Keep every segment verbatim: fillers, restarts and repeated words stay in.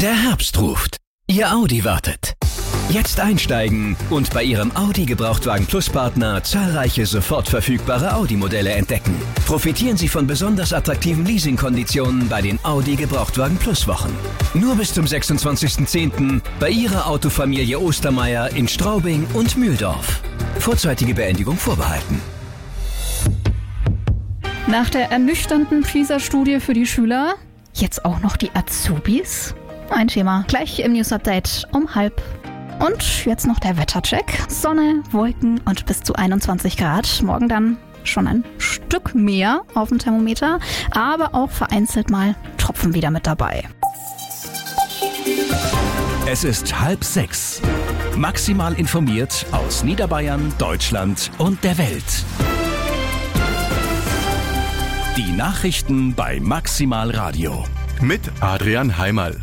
Der Herbst ruft. Ihr Audi wartet. Jetzt einsteigen und bei Ihrem Audi Gebrauchtwagen Plus Partner zahlreiche sofort verfügbare Audi-Modelle entdecken. Profitieren Sie von besonders attraktiven Leasingkonditionen bei den Audi Gebrauchtwagen Plus Wochen. Nur bis zum sechsundzwanzigsten zehnten bei Ihrer Autofamilie Ostermeier in Straubing und Mühldorf. Vorzeitige Beendigung vorbehalten. Nach der ernüchternden PISA-Studie für die Schüler, jetzt auch noch die Azubis? Ein Thema gleich im News-Update um halb. Und jetzt noch der Wettercheck. Sonne, Wolken und bis zu einundzwanzig Grad. Morgen dann schon ein Stück mehr auf dem Thermometer, aber auch vereinzelt mal Tropfen wieder mit dabei. Es ist halb sechs. Maximal informiert aus Niederbayern, Deutschland und der Welt. Die Nachrichten bei Maximal Radio. Mit Adrian Heimerl.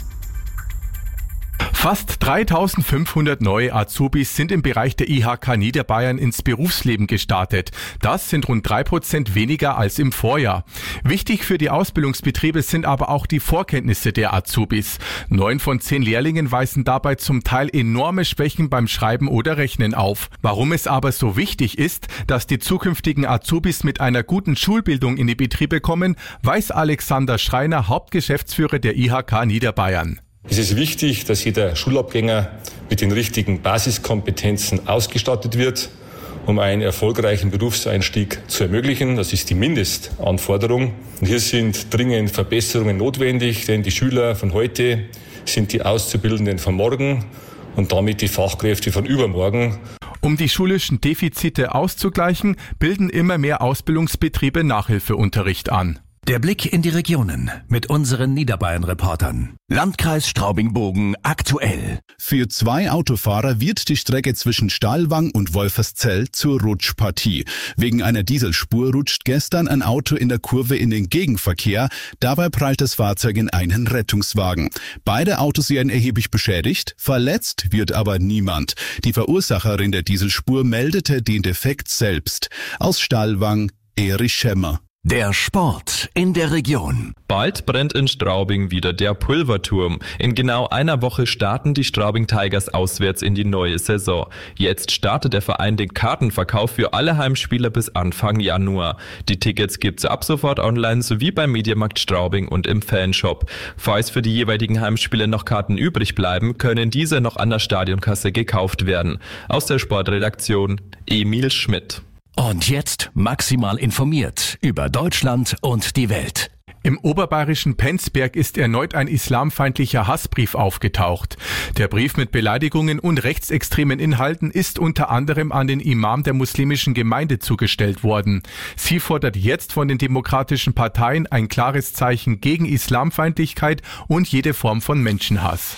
Fast dreitausendfünfhundert neue Azubis sind im Bereich der I H K Niederbayern ins Berufsleben gestartet. Das sind rund drei Prozent weniger als im Vorjahr. Wichtig für die Ausbildungsbetriebe sind aber auch die Vorkenntnisse der Azubis. Neun von zehn Lehrlingen weisen dabei zum Teil enorme Schwächen beim Schreiben oder Rechnen auf. Warum es aber so wichtig ist, dass die zukünftigen Azubis mit einer guten Schulbildung in die Betriebe kommen, weiß Alexander Schreiner, Hauptgeschäftsführer der I H K Niederbayern. Es ist wichtig, dass jeder Schulabgänger mit den richtigen Basiskompetenzen ausgestattet wird, um einen erfolgreichen Berufseinstieg zu ermöglichen. Das ist die Mindestanforderung. Und hier sind dringend Verbesserungen notwendig, denn die Schüler von heute sind die Auszubildenden von morgen und damit die Fachkräfte von übermorgen. Um die schulischen Defizite auszugleichen, bilden immer mehr Ausbildungsbetriebe Nachhilfeunterricht an. Der Blick in die Regionen mit unseren Niederbayern-Reportern. Landkreis Straubing-Bogen aktuell. Für zwei Autofahrer wird die Strecke zwischen Stahlwang und Wolferszell zur Rutschpartie. Wegen einer Dieselspur rutscht gestern ein Auto in der Kurve in den Gegenverkehr. Dabei prallt das Fahrzeug in einen Rettungswagen. Beide Autos werden erheblich beschädigt. Verletzt wird aber niemand. Die Verursacherin der Dieselspur meldete den Defekt selbst. Aus Stahlwang, Erich Schemmer. Der Sport in der Region. Bald brennt in Straubing wieder der Pulverturm. In genau einer Woche starten die Straubing Tigers auswärts in die neue Saison. Jetzt startet der Verein den Kartenverkauf für alle Heimspieler bis Anfang Januar. Die Tickets gibt's ab sofort online sowie beim Mediamarkt Straubing und im Fanshop. Falls für die jeweiligen Heimspiele noch Karten übrig bleiben, können diese noch an der Stadionkasse gekauft werden. Aus der Sportredaktion Emil Schmidt. Und jetzt maximal informiert über Deutschland und die Welt. Im oberbayerischen Penzberg ist erneut ein islamfeindlicher Hassbrief aufgetaucht. Der Brief mit Beleidigungen und rechtsextremen Inhalten ist unter anderem an den Imam der muslimischen Gemeinde zugestellt worden. Sie fordert jetzt von den demokratischen Parteien ein klares Zeichen gegen Islamfeindlichkeit und jede Form von Menschenhass.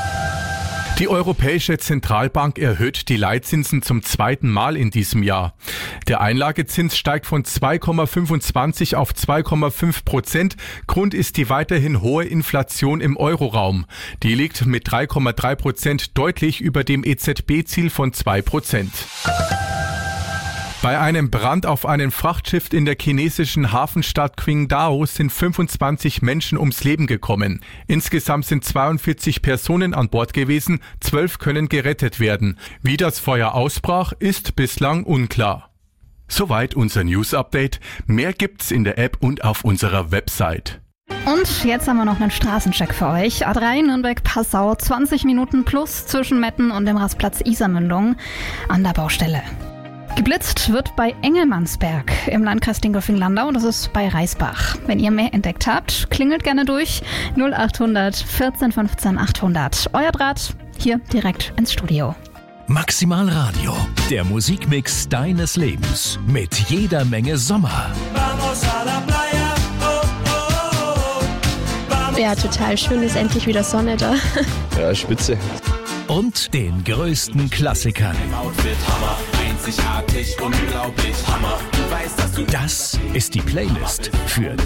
Die Europäische Zentralbank erhöht die Leitzinsen zum zweiten Mal in diesem Jahr. Der Einlagezins steigt von zwei Komma fünfundzwanzig auf zwei Komma fünf Prozent. Grund ist die weiterhin hohe Inflation im Euroraum. Die liegt mit drei Komma drei Prozent deutlich über dem E Z B-Ziel von zwei Prozent. Bei einem Brand auf einem Frachtschiff in der chinesischen Hafenstadt Qingdao sind fünfundzwanzig Menschen ums Leben gekommen. Insgesamt sind zweiundvierzig Personen an Bord gewesen, zwölf können gerettet werden. Wie das Feuer ausbrach, ist bislang unklar. Soweit unser News-Update. Mehr gibt's in der App und auf unserer Website. Und jetzt haben wir noch einen Straßencheck für euch. A drei Nürnberg-Passau, zwanzig Minuten plus zwischen Metten und dem Rastplatz Isarmündung an der Baustelle. Geblitzt wird bei Engelmannsberg im Landkreis Dingolfing-Landau, das ist bei Reisbach. Wenn ihr mehr entdeckt habt, klingelt gerne durch null achthundert vierzehn fünfzehn achthundert. Euer Draht hier direkt ins Studio. Maximal Radio, der Musikmix deines Lebens mit jeder Menge Sommer. Ja, total schön, ist endlich wieder Sonne da. Ja, spitze. Und den größten Klassikern. Das ist die Playlist für